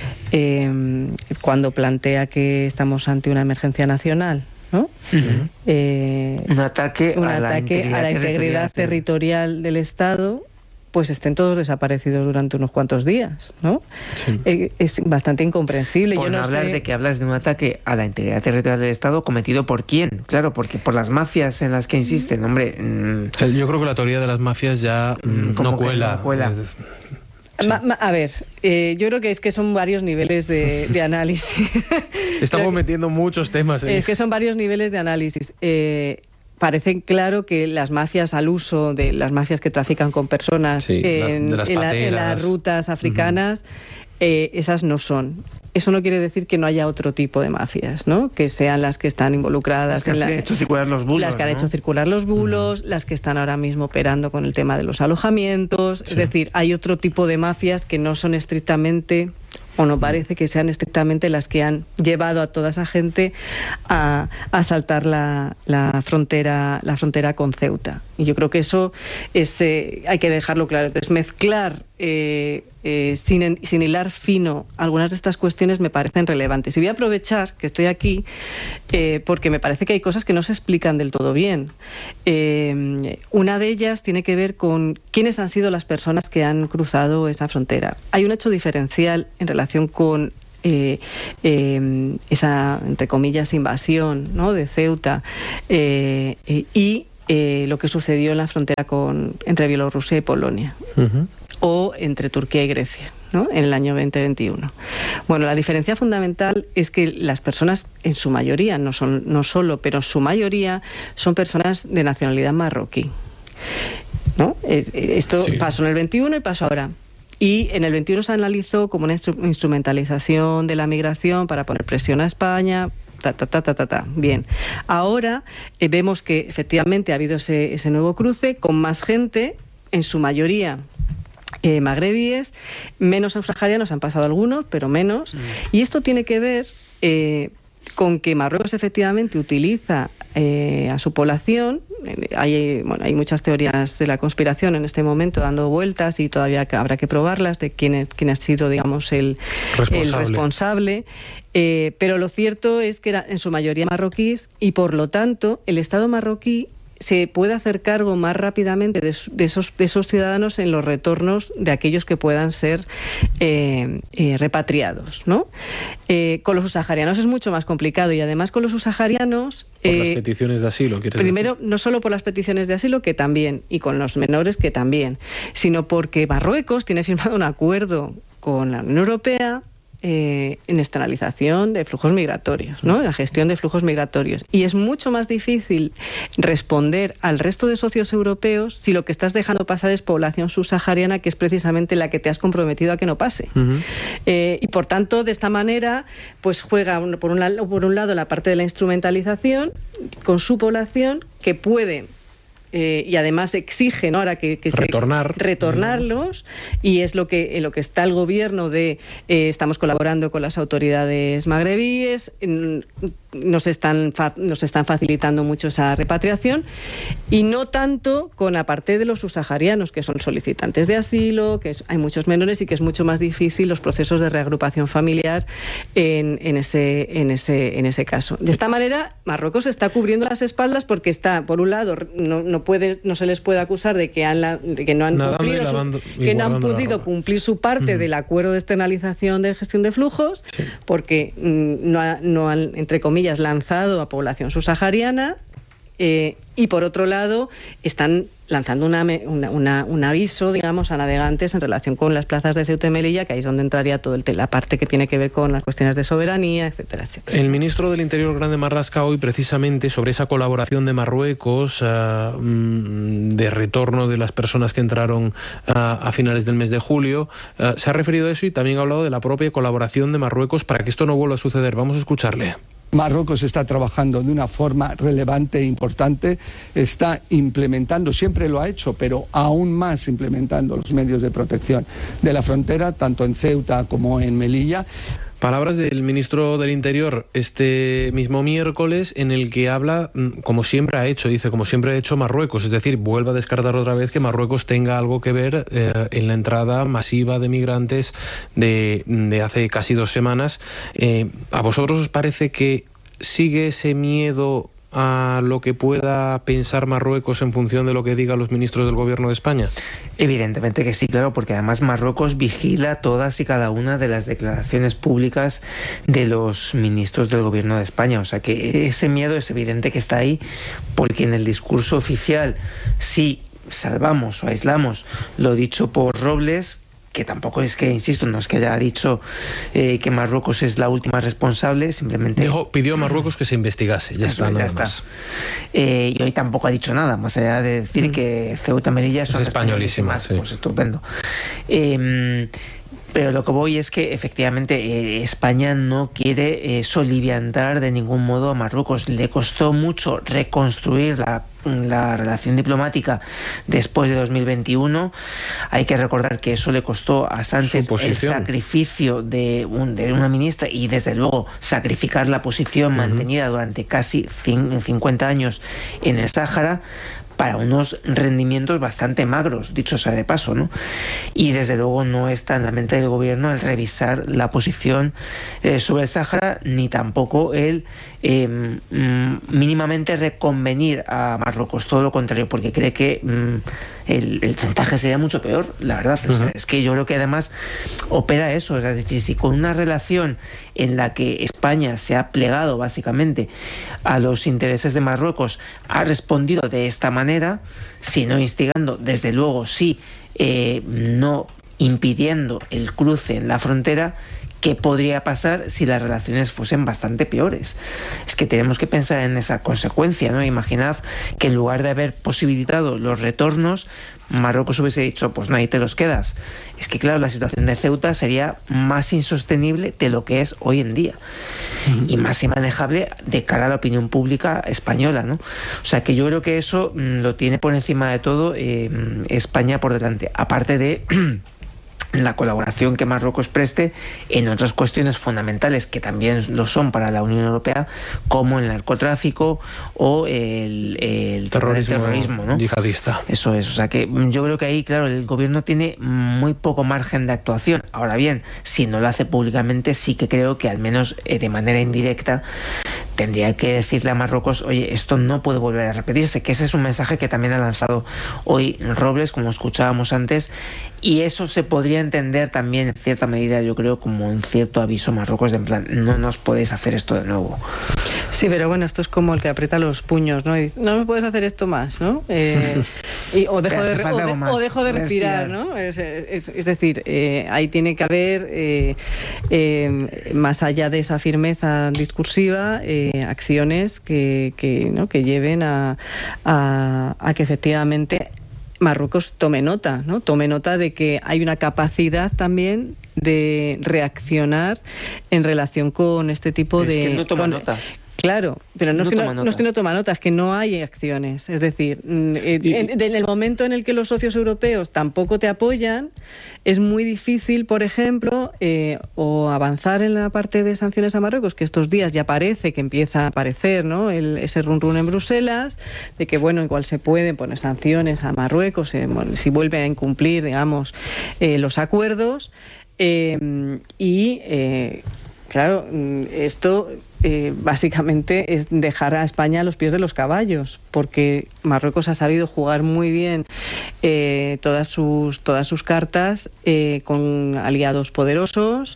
eh, cuando plantea que estamos ante una emergencia nacional, ¿no? Uh-huh. eh, un ataque, un a, ataque la a la integridad territorial del Estado, pues estén todos desaparecidos durante unos cuantos días, ¿no? Sí. Eh, es bastante incomprensible. Por Yo no hablar sé... de que hablas de un ataque a la integridad territorial del Estado, ¿cometido por quién? Claro, porque por las mafias en las que insisten, hombre... Mmm... Yo creo que la teoría de las mafias ya mmm, no cuela. No cuela. Sí. Ma, ma, a ver, eh, yo creo que es que son varios niveles de, de análisis. Estamos metiendo muchos temas. ¿eh? Es que son varios niveles de análisis. Eh, Parece claro que las mafias al uso de las mafias que trafican con personas sí, en, de las en, la, en las rutas africanas, uh-huh. eh, esas no son. Eso no quiere decir que no haya otro tipo de mafias, ¿no? Que sean las que están involucradas. Las que en han la, hecho circular los bulos. Las que han ¿no? hecho circular los bulos, uh-huh. las que están ahora mismo operando con el tema de los alojamientos. Sí. Es decir, hay otro tipo de mafias que no son estrictamente... o no parece que sean estrictamente las que han llevado a toda esa gente a, a saltar la, la, frontera, la frontera con Ceuta. Y yo creo que eso es, eh, hay que dejarlo claro. Entonces, mezclar eh, eh, sin, sin hilar fino algunas de estas cuestiones me parecen relevantes. Y voy a aprovechar que estoy aquí eh, porque me parece que hay cosas que no se explican del todo bien. Eh, una de ellas tiene que ver con quiénes han sido las personas que han cruzado esa frontera. Hay un hecho diferencial en relación con Eh, eh, esa, entre comillas, invasión, ¿no?, de Ceuta eh, eh, y eh, lo que sucedió en la frontera con, entre Bielorrusia y Polonia, uh-huh. o entre Turquía y Grecia, ¿no?, en el año veinte veintiuno. Bueno, la diferencia fundamental es que las personas, en su mayoría, no, son, no solo, pero en su mayoría, son personas de nacionalidad marroquí, ¿no? Esto sí. pasó en el veintiuno y pasó ahora. Y en el veintiuno se analizó como una instru- instrumentalización de la migración para poner presión a España, ta, ta, ta, ta, ta, ta. Bien. Ahora eh, vemos que efectivamente ha habido ese, ese nuevo cruce con más gente, en su mayoría eh, magrebíes, menos subsaharianos, han pasado algunos, pero menos. Mm. Y esto tiene que ver eh, con que Marruecos efectivamente utiliza eh, a su población. Hay, bueno, hay muchas teorías de la conspiración en este momento dando vueltas y todavía habrá que probarlas de quién, es, quién ha sido, digamos, el responsable, el responsable. Eh, pero lo cierto es que era en su mayoría marroquíes y por lo tanto el Estado marroquí se puede hacer cargo más rápidamente de, de, esos, de esos ciudadanos en los retornos de aquellos que puedan ser eh, eh, repatriados, ¿no? Eh, con los subsaharianos es mucho más complicado y además con los subsaharianos... Por eh, las peticiones de asilo, ¿quieres Primero, decir? No solo por las peticiones de asilo, que también, y con los menores, que también, sino porque Marruecos tiene firmado un acuerdo con la Unión Europea Eh, en externalización de flujos migratorios, ¿no?, en la gestión de flujos migratorios. Y es mucho más difícil responder al resto de socios europeos si lo que estás dejando pasar es población subsahariana, que es precisamente la que te has comprometido a que no pase. Uh-huh. Eh, y por tanto, de esta manera, pues juega por un, lado, por un lado la parte de la instrumentalización con su población, que puede... Eh, y además exige, ¿no?, ahora que, que Retornar, se, retornarlos, y es lo que, en lo que está el gobierno de eh, estamos colaborando con las autoridades magrebíes, en, nos están fa, nos están facilitando mucho esa repatriación, y no tanto con la parte de los subsaharianos, que son solicitantes de asilo, que es, hay muchos menores y que es mucho más difícil los procesos de reagrupación familiar en, en, ese, en, ese, en ese caso. De esta manera, Marruecos está cubriendo las espaldas porque está, por un lado, no, no Puede, no se les puede acusar de que, han la, de que no han, cumplido su, que no han podido cumplir su parte uh-huh. del acuerdo de externalización de gestión de flujos, sí. porque mm, no, ha, no han, entre comillas, lanzado a población subsahariana, eh, y por otro lado están lanzando una, una, una, un aviso, digamos, a navegantes en relación con las plazas de Ceuta y Melilla, que ahí es donde entraría toda la parte que tiene que ver con las cuestiones de soberanía, etcétera, etcétera. El ministro del Interior, Grande Marlaska, hoy precisamente sobre esa colaboración de Marruecos, uh, de retorno de las personas que entraron uh, a finales del mes de julio, uh, se ha referido a eso y también ha hablado de la propia colaboración de Marruecos para que esto no vuelva a suceder. Vamos a escucharle. Marruecos está trabajando de una forma relevante e importante, está implementando, siempre lo ha hecho, pero aún más implementando los medios de protección de la frontera, tanto en Ceuta como en Melilla. Palabras del ministro del Interior este mismo miércoles, en el que habla, como siempre ha hecho, dice, como siempre ha hecho Marruecos, es decir, vuelve a descartar otra vez que Marruecos tenga algo que ver eh, en la entrada masiva de migrantes de, de hace casi dos semanas. Eh, ¿A vosotros os parece que sigue ese miedo a lo que pueda pensar Marruecos en función de lo que digan los ministros del gobierno de España? Evidentemente que sí, claro, porque además Marruecos vigila todas y cada una de las declaraciones públicas de los ministros del gobierno de España. O sea que ese miedo es evidente que está ahí, porque en el discurso oficial sí salvamos o aislamos lo dicho por Robles, que tampoco es que, insisto, no es que haya dicho eh, que Marruecos es la última responsable, simplemente... Dijo, pidió a Marruecos que se investigase, ya está, nada más. Eh, y hoy tampoco ha dicho nada, más allá de decir mm. que Ceuta y Melilla son es españolísimas, sí. Pues estupendo. Eh, Pero lo que voy es que efectivamente eh, España no quiere eh, soliviantar de ningún modo a Marruecos. Le costó mucho reconstruir la, la relación diplomática después de dos mil veintiuno. Hay que recordar que eso le costó a Sánchez el sacrificio de, un, de una ministra y desde luego sacrificar la posición uh-huh. mantenida durante casi cincuenta años en el Sáhara, para unos rendimientos bastante magros, dicho sea de paso, ¿no? Y desde luego no está en la mente del gobierno el revisar la posición eh, sobre el Sáhara, ni tampoco el eh, mm, mínimamente reconvenir a Marruecos, todo lo contrario, porque cree que mm, el, el chantaje sería mucho peor, la verdad. O sea, es que yo creo que además opera eso, es decir, si con una relación en la que España se ha plegado básicamente a los intereses de Marruecos ha respondido de esta manera, si no instigando, desde luego sí, eh, no impidiendo el cruce en la frontera, ¿qué podría pasar si las relaciones fuesen bastante peores? Es que tenemos que pensar en esa consecuencia, ¿no? Imaginad que en lugar de haber posibilitado los retornos, Marruecos hubiese dicho, pues no, ahí te los quedas. Es que claro, la situación de Ceuta sería más insostenible de lo que es hoy en día. Uh-huh. Y más inmanejable de cara a la opinión pública española, ¿no? O sea que yo creo que eso mmm, lo tiene por encima de todo eh, España por delante. Aparte de la colaboración que Marruecos preste en otras cuestiones fundamentales que también lo son para la Unión Europea, como el narcotráfico o el, el terrorismo, terrorismo, ¿no? yihadista. Eso es, o sea que yo creo que ahí, claro, el gobierno tiene muy poco margen de actuación. Ahora bien, si no lo hace públicamente, sí que creo que al menos eh, de manera indirecta tendría que decirle a Marruecos, oye, esto no puede volver a repetirse, que ese es un mensaje que también ha lanzado hoy Robles, como escuchábamos antes, y eso se podría entender también en cierta medida, yo creo, como un cierto aviso a Marruecos de en plan, no nos podéis hacer esto de nuevo. Sí, pero bueno, esto es como el que aprieta los puños, ¿no? Y dice, no me puedes hacer esto más, ¿no? Eh, y, o, dejo de, o, de, o dejo de respirar, respirar. ¿no? Es, es, es decir, eh, ahí tiene que haber, eh, eh, más allá de esa firmeza discursiva, eh, acciones que, que, ¿no? que lleven a, a, a que efectivamente Marruecos tome nota, ¿no? Tome nota de que hay una capacidad también de reaccionar en relación con este tipo es de... Que no toma con, nota. Claro, pero no, no, es que no, no es que no toma nota, es que no hay acciones. Es decir, en, en, en el momento en el que los socios europeos tampoco te apoyan, es muy difícil, por ejemplo, eh, o avanzar en la parte de sanciones a Marruecos, que estos días ya parece que empieza a aparecer, ¿no? El, ese run run en Bruselas, de que, bueno, igual se pueden poner sanciones a Marruecos eh, bueno, si vuelve a incumplir, digamos, eh, los acuerdos. Eh, y, eh, claro, esto... Eh, básicamente es dejar a España a los pies de los caballos, porque Marruecos ha sabido jugar muy bien eh, todas sus todas sus cartas eh, con aliados poderosos.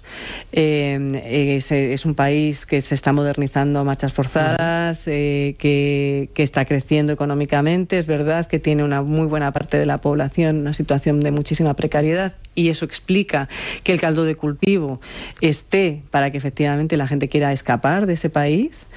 Eh, es, es un país que se está modernizando a marchas forzadas, eh, que, que está creciendo económicamente. Es verdad que tiene una muy buena parte de la población en una situación de muchísima precariedad, y eso explica que el caldo de cultivo esté para que efectivamente la gente quiera escapar de ese país,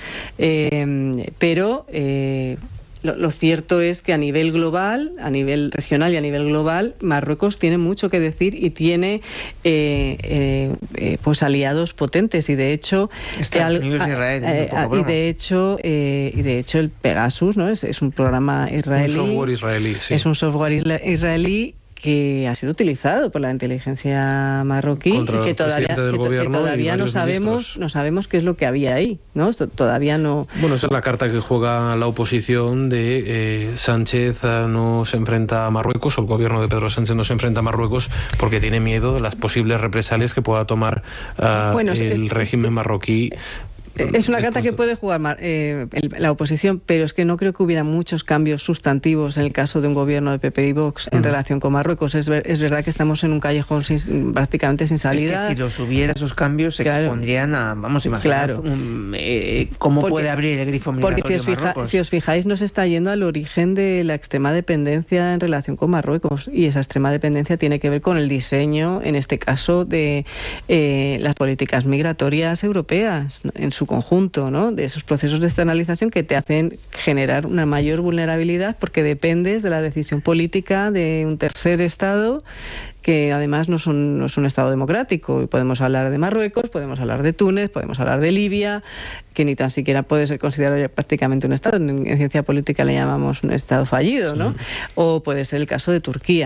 eh, pero eh, lo, lo cierto es que a nivel global, a nivel regional y a nivel global, Marruecos tiene mucho que decir y tiene eh, eh, eh, pues aliados potentes, y de hecho Estados Unidos y Israel, eh, eh, y de hecho eh, y de hecho el Pegasus, ¿no? es, es un programa israelí, un software israelí, sí. es un software isla- israelí que ha sido utilizado por la inteligencia marroquí contra y que todavía, que, to- que todavía no sabemos ministros. no sabemos qué es lo que había ahí, ¿no? Esto todavía no... Bueno, esa es la carta que juega la oposición de eh, Sánchez no se enfrenta a Marruecos, o el gobierno de Pedro Sánchez no se enfrenta a Marruecos porque tiene miedo de las posibles represalias que pueda tomar uh, bueno, el es, régimen marroquí. Es una carta que puede jugar eh, la oposición, pero es que no creo que hubiera muchos cambios sustantivos en el caso de un gobierno de P P y Vox en uh-huh. relación con Marruecos. Es, ver, es verdad que estamos en un callejón sin, prácticamente sin salida. Es que si los hubiera esos cambios se claro. expondrían a, vamos a imaginar, claro. un, eh, cómo porque, puede abrir el grifo migratorio Porque si os, fija, Marruecos. si os fijáis, nos está yendo al origen de la extrema dependencia en relación con Marruecos, y esa extrema dependencia tiene que ver con el diseño, en este caso, de eh, las políticas migratorias europeas, en su conjunto, ¿no? De esos procesos de externalización que te hacen generar una mayor vulnerabilidad porque dependes de la decisión política de un tercer Estado que además no, son, no es un Estado democrático. Podemos hablar de Marruecos, podemos hablar de Túnez, podemos hablar de Libia, que ni tan siquiera puede ser considerado ya prácticamente un Estado. En, en ciencia política le llamamos un Estado fallido, ¿no? Sí. O puede ser el caso de Turquía, ¿no?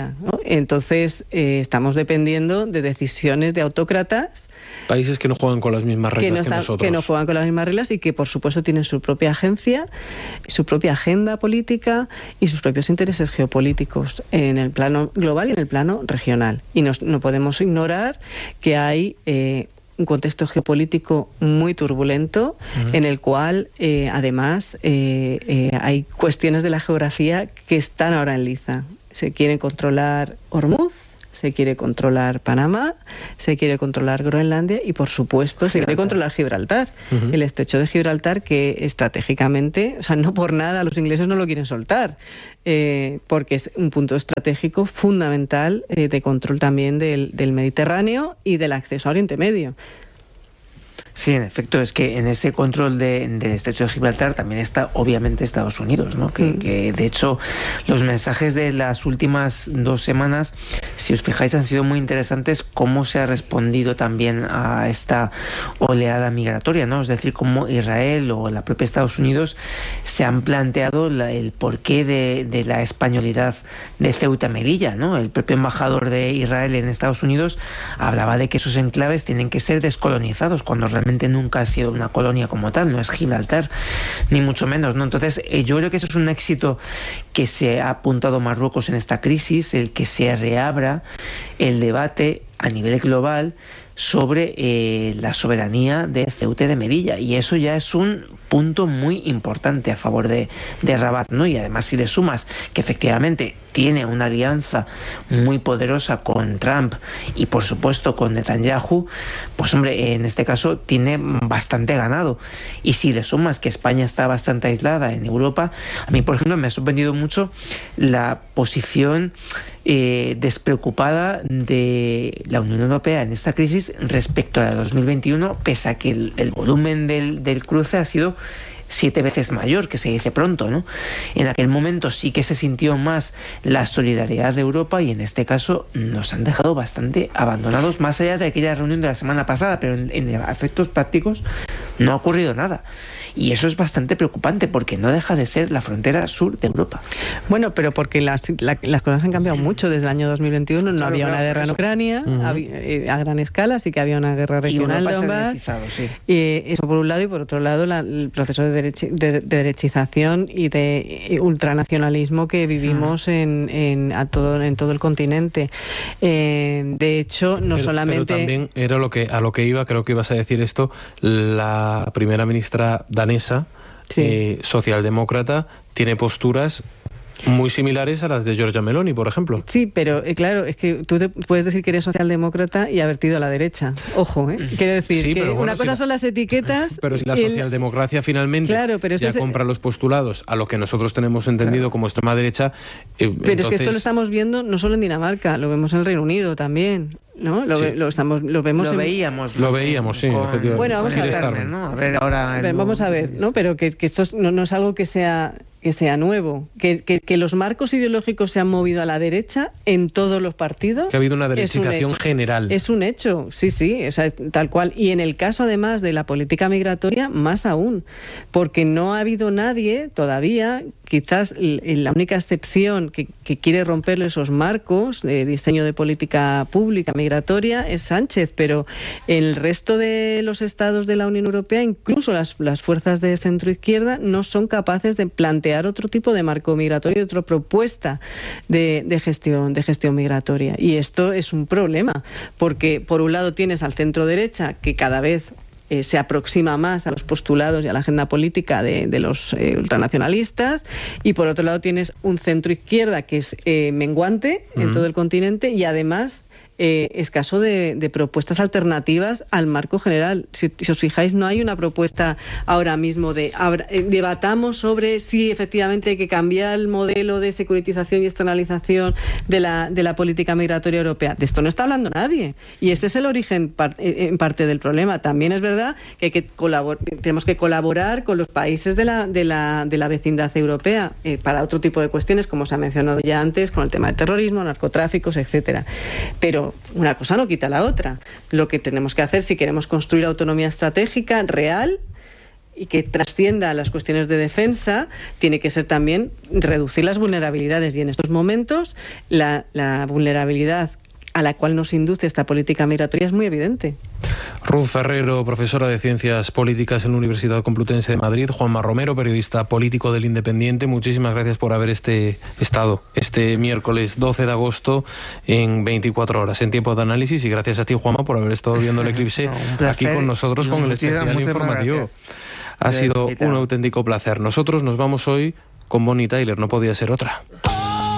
Entonces, eh, estamos dependiendo de decisiones de autócratas. Países que no juegan con las mismas reglas que, no que, está, nosotros. que no juegan con las mismas reglas y que, por supuesto, tienen su propia agencia, su propia agenda política y sus propios intereses geopolíticos en el plano global y en el plano regional. Y nos, no podemos ignorar que hay eh, un contexto geopolítico muy turbulento, uh-huh. en el cual, eh, además, eh, eh, hay cuestiones de la geografía que están ahora en liza. Se quiere controlar Hormuz, se quiere controlar Panamá, se quiere controlar Groenlandia y, por supuesto, se quiere controlar Gibraltar. Uh-huh. El estrecho de Gibraltar, que estratégicamente, o sea, no por nada los ingleses no lo quieren soltar, eh, porque es un punto estratégico fundamental eh, de control también del, del Mediterráneo y del acceso a Oriente Medio. Sí, en efecto, es que en ese control de, del estrecho de Gibraltar también está obviamente Estados Unidos, ¿no? Que, mm. que de hecho los mensajes de las últimas dos semanas, si os fijáis, han sido muy interesantes cómo se ha respondido también a esta oleada migratoria, ¿no? Es decir, cómo Israel o la propia Estados Unidos se han planteado la, el porqué de, de la españolidad de Ceuta y Melilla, ¿no? El propio embajador de Israel en Estados Unidos hablaba de que esos enclaves tienen que ser descolonizados, cuando realmente nunca ha sido una colonia como tal, no es Gibraltar, ni mucho menos, ¿no? Entonces, eh, yo creo que eso es un éxito que se ha apuntado Marruecos en esta crisis, el que se reabra el debate a nivel global sobre eh, la soberanía de Ceuta y de Melilla, y eso ya es un punto muy importante a favor de, de Rabat, ¿no? Y además, si le sumas que efectivamente tiene una alianza muy poderosa con Trump y, por supuesto, con Netanyahu, pues hombre, en este caso tiene bastante ganado. Y si le sumas que España está bastante aislada en Europa, a mí, por ejemplo, me ha sorprendido mucho la posición eh, despreocupada de la Unión Europea en esta crisis respecto a la dos mil veintiuno, pese a que el, el volumen del, del cruce ha sido siete veces mayor, que se dice pronto, ¿no? En aquel momento sí que se sintió más la solidaridad de Europa y en este caso nos han dejado bastante abandonados, más allá de aquella reunión de la semana pasada, pero en, en efectos prácticos no ha ocurrido nada. Y eso es bastante preocupante porque no deja de ser la frontera sur de Europa. Bueno, pero porque las, la, las cosas han cambiado mucho desde el año dos mil veintiuno. No claro, había claro, una guerra en Ucrania uh-huh. había, eh, a gran escala, sí que había una guerra regional. Y Donbass, sí. Y eso por un lado, y por otro lado la, el proceso de, derechi, de, de derechización y de ultranacionalismo que vivimos uh-huh. en, en, a todo, en todo el continente. Eh, de hecho, no pero, solamente... Pero también era lo que, a lo que iba, creo que ibas a decir esto, la primera ministra danesa, sí. eh, socialdemócrata, tiene posturas muy similares a las de Giorgia Meloni, por ejemplo. Sí, pero eh, claro, es que tú te puedes decir que eres socialdemócrata y haber ido a la derecha. Ojo, ¿eh? Quiero decir sí, que bueno, una cosa si son la... las etiquetas... Pero si la socialdemocracia el... finalmente claro, pero ya es... compra los postulados a lo que nosotros tenemos entendido claro. como extrema derecha... Eh, pero entonces... es que esto lo estamos viendo no solo en Dinamarca, lo vemos en el Reino Unido también. ¿No? Lo, sí. lo, estamos, lo vemos lo en... veíamos lo veíamos sí con... efectivamente. Bueno, vamos a ver, Starmer, ¿no? a ver ahora el... vamos a ver, ¿no? Pero que, que esto no, no es algo que sea que sea nuevo, que, que, que los marcos ideológicos se han movido a la derecha en todos los partidos. Que ha habido una derechización es un general. Es un hecho, sí, sí, o sea, tal cual. Y en el caso, además, de la política migratoria, más aún, porque no ha habido nadie todavía, quizás la única excepción que, que quiere romper esos marcos de diseño de política pública migratoria es Sánchez, pero el resto de los estados de la Unión Europea, incluso las, las fuerzas de centro-izquierda, no son capaces de plantear otro tipo de marco migratorio, otra propuesta de, de gestión de gestión migratoria. Y esto es un problema, porque por un lado tienes al centro derecha que cada vez eh, se aproxima más a los postulados y a la agenda política de, de los eh, ultranacionalistas, y por otro lado tienes un centro izquierda que es eh, menguante uh-huh. en todo el continente y además Eh, escaso de, de propuestas alternativas al marco general. Si, si os fijáis, no hay una propuesta ahora mismo de abra, eh, debatamos sobre si efectivamente hay que cambiar el modelo de securitización y externalización de la, de la política migratoria europea. De esto no está hablando nadie. Y este es el origen par, eh, en parte del problema. También es verdad que, hay que colabor, tenemos que colaborar con los países de la, de la, de la vecindad europea eh, para otro tipo de cuestiones, como se ha mencionado ya antes, con el tema de terrorismo, narcotráficos, etcétera. Pero una cosa no quita la otra. Lo que tenemos que hacer si queremos construir autonomía estratégica real y que trascienda a las cuestiones de defensa, tiene que ser también reducir las vulnerabilidades. Y en estos momentos la, la vulnerabilidad a la cual nos induce esta política migratoria es muy evidente. Ruth Ferrero, profesora de Ciencias Políticas en la Universidad Complutense de Madrid. Juanma Romero, periodista político del Independiente. Muchísimas gracias por haber este estado este miércoles doce de agosto en veinticuatro horas en tiempo de análisis, y gracias a ti, Juanma, por haber estado viendo el eclipse no, aquí con nosotros con el especial informativo. Ha sido un auténtico placer. Nosotros nos vamos hoy con Bonnie Tyler, no podía ser otra.